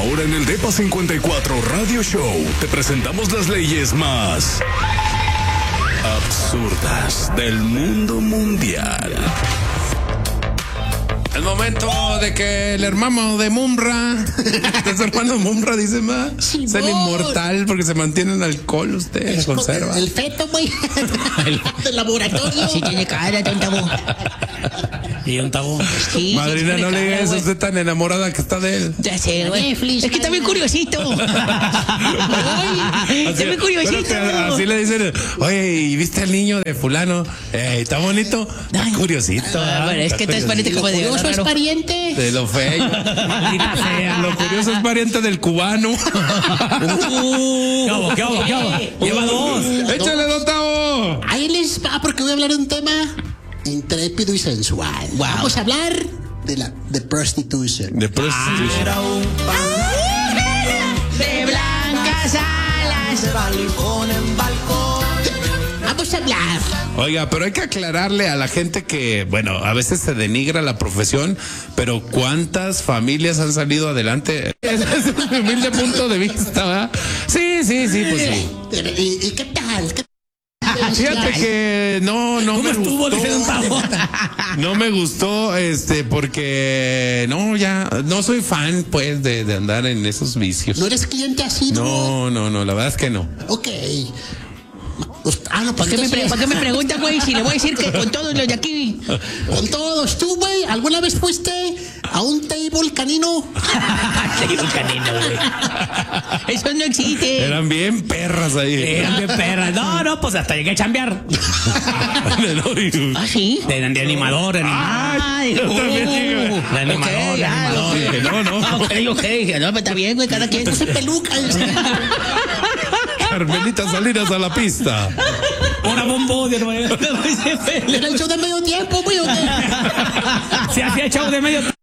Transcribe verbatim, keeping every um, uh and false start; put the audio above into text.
Ahora en el Depa cincuenta y cuatro Radio Show te presentamos las leyes más absurdas del mundo mundial. El momento de que el hermano de Mumra, los hermanos Mumra dicen, va, Sí, es el vos. inmortal porque se mantiene en alcohol usted, El, conserva. el feto, güey. Del laboratorio. Sí tiene cara, un tabú. Y un tabú. Sí, Madrina, sí, no le tiene diga cara, eso, güey. usted tan enamorada que está de él. Ya sé, güey. Netflix, Es que está bien curiosito. Ay, está bien curiosito. Espérate, así le dicen, oye, ¿y viste al niño de fulano? Eh, ¿Está bonito? Está Ay. curiosito. Ah, ¿ah? bueno, es Está que tú es pariente curiosito. como de Curioso es raro. pariente. De lo feo. Maldita sea. Lo curioso es pariente del cubano. ¿Qué hago? ¿Qué hago? ¿Qué hago? Lleva dos. ¡Échale, don Tavo! Ahí les va porque voy a hablar de un tema intrépido y sensual. Wow. Vamos a hablar de la de prostitution. De prostitution. De blancas alas. Vamos a hablar. Oiga, pero hay que aclararle a la gente que, bueno, a veces se denigra la profesión, pero ¿cuántas familias han salido adelante? Ese es mi humilde punto de vista, ¿verdad? Sí, sí, sí, pues sí. ¿Y, y qué tal? ¿Qué Fíjate que no, no ¿Cómo me estuvo? gustó. Dice un tabú. No me gustó, este, porque no, ya, no soy fan, pues, de, de andar en esos vicios. ¿No eres cliente así? No, no, no, la verdad es que no. Ok. Ah, no, ¿Para pues qué, me pre- entonces- ¿Para qué me pregunta, güey? Si le voy a decir que con todos los de aquí. Con todos. ¿Tú, güey, alguna vez fuiste a un table canino? Seguir un canino, güey. Eso no existe. Eran bien perras ahí. Eran bien perras. No, no, pues hasta llegué a chambear. ¿Ah, sí? De, de animador, animador. Ay, yo también digo. De animador, ok, de ya, animador. ok. No, no. Ok, ok. No, pero está bien, güey, cada quien. Puse peluca. Carmelita Salinas a la pista. Una bombonia, güey. Era el show de medio tiempo, güey. ¿O qué? Se hacía show de medio